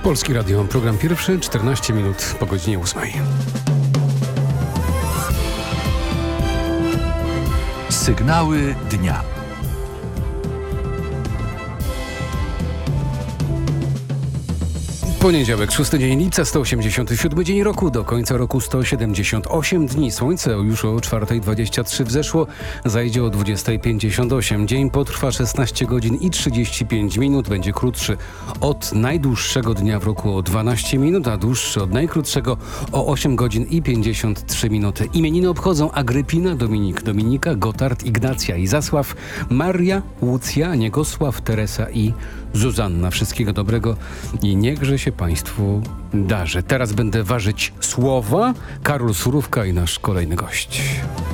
Polskie Radio, program pierwszy, 14 minut po godzinie 8. Sygnały dnia. Poniedziałek, 6 dzień lipca, 187 dzień roku, do końca roku 178 dni. Słońce już o 4:23 wzeszło, zajdzie o 20:58. Dzień potrwa 16 godzin i 35 minut, będzie krótszy od najdłuższego dnia w roku o 12 minut, a dłuższy od najkrótszego o 8 godzin i 53 minuty. Imieniny obchodzą Agrypina, Dominik, Dominika, Gotard, Ignacja i Zasław, Maria, Łucja, Niegosław, Teresa i Zuzanna. Wszystkiego dobrego i niechże się Państwu darzy. Teraz będę ważyć słowa. Karol Surówka i nasz kolejny gość.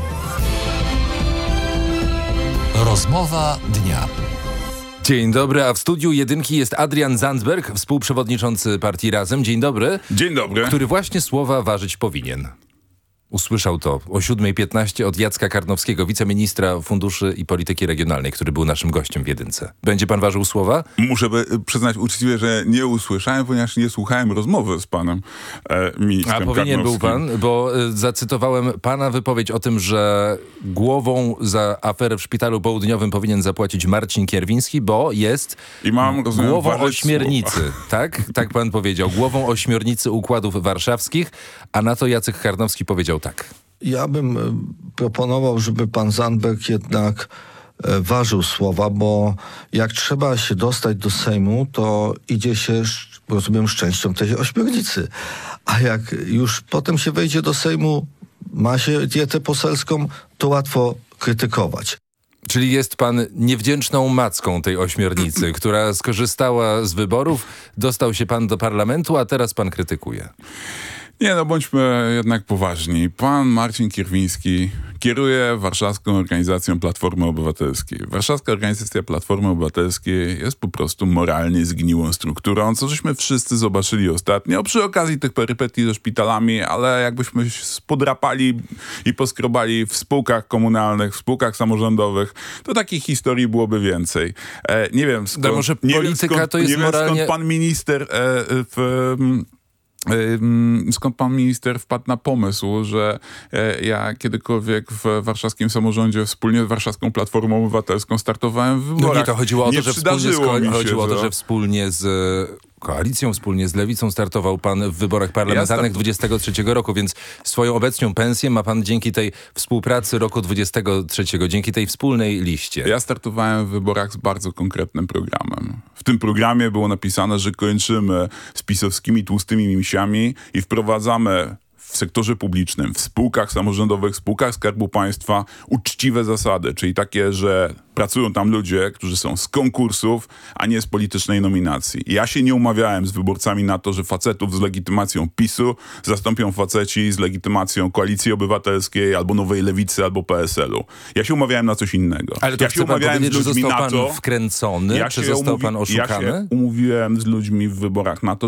Rozmowa dnia. Dzień dobry, a w studiu Jedynki jest Adrian Zandberg, współprzewodniczący partii Razem. Dzień dobry. Dzień dobry. Który właśnie słowa ważyć powinien. Usłyszał to o 7:15 od Jacka Karnowskiego, wiceministra funduszy i polityki regionalnej, który był naszym gościem w Jedynce. Będzie pan ważył słowa? Muszę przyznać uczciwie, że nie usłyszałem, ponieważ nie słuchałem rozmowy z panem ministrem. A powinien był pan, bo zacytowałem pana wypowiedź o tym, że głową za aferę w Szpitalu Południowym powinien zapłacić Marcin Kierwiński, bo jest głową ośmiornicy. Tak? Tak pan powiedział. Głową ośmiornicy układów warszawskich, a na to Jacek Karnowski powiedział tak. Ja bym proponował, żeby pan Zandberg jednak ważył słowa, bo jak trzeba się dostać do Sejmu, to idzie się, rozumiem, szczęścią tej ośmiornicy. A jak już potem się wejdzie do Sejmu, ma się dietę poselską, to łatwo krytykować. Czyli jest pan niewdzięczną macką tej ośmiornicy, która skorzystała z wyborów, dostał się pan do parlamentu, a teraz pan krytykuje. Nie, no bądźmy jednak poważni. Pan Marcin Kierwiński kieruje Warszawską Organizacją Platformy Obywatelskiej. Warszawska Organizacja Platformy Obywatelskiej jest po prostu moralnie zgniłą strukturą, co żeśmy wszyscy zobaczyli ostatnio przy okazji tych perypetii ze szpitalami, ale jakbyśmy podrapali i poskrobali w spółkach komunalnych, w spółkach samorządowych, to takich historii byłoby więcej. Nie wiem skąd, może polityka to jest moralnie... skąd pan minister skąd pan minister wpadł na pomysł, że ja kiedykolwiek w warszawskim samorządzie wspólnie z Warszawską Platformą Obywatelską startowałem w wyborach. No nie, to chodziło o to, że że wspólnie z koalicją, wspólnie z Lewicą startował pan w wyborach parlamentarnych 23 roku, więc swoją obecną pensję ma pan dzięki tej współpracy roku 23, dzięki tej wspólnej liście. Ja startowałem w wyborach z bardzo konkretnym programem. W tym programie było napisane, że kończymy z pisowskimi tłustymi misiami i wprowadzamy w sektorze publicznym, w spółkach samorządowych, w spółkach Skarbu Państwa uczciwe zasady, czyli takie, że pracują tam ludzie, którzy są z konkursów, a nie z politycznej nominacji. Ja się nie umawiałem z wyborcami na to, że facetów z legitymacją PiS-u zastąpią faceci z legitymacją Koalicji Obywatelskiej, albo Nowej Lewicy, albo PSL-u. Ja się umawiałem na coś innego. Ale to ja chce pan powiedzieć, że został pan wkręcony, czy został pan oszukany? Ja się umówiłem z ludźmi w wyborach na to,